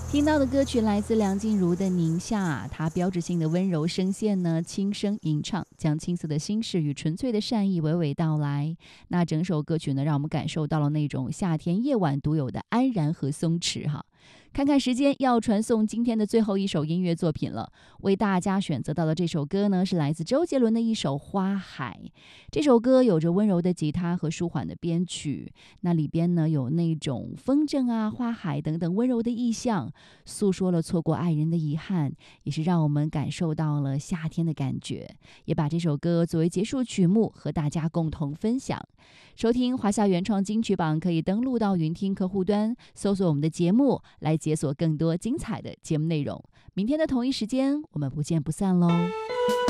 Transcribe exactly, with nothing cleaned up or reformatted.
听到的歌曲来自梁静茹的《宁夏》，她标志性的温柔声线呢，轻声吟唱，将青涩的心事与纯粹的善意娓娓道来。那整首歌曲呢，让我们感受到了那种夏天夜晚独有的安然和松弛哈。看看时间，要传送今天的最后一首音乐作品了。为大家选择到的这首歌呢，是来自周杰伦的一首《花海》。这首歌有着温柔的吉他和舒缓的编曲，那里边呢有那种风筝啊、花海等等温柔的意象，诉说了错过爱人的遗憾，也是让我们感受到了夏天的感觉。也把这首歌作为结束曲目和大家共同分享。收听华夏原创金曲榜，可以登录到云听客户端，搜索我们的节目，来解锁更多精彩的节目内容。明天的同一时间，我们不见不散喽。